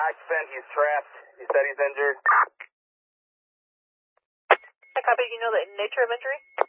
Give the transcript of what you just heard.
occupant, he's trapped. He said he's injured. I copy. Do you know the nature of injury?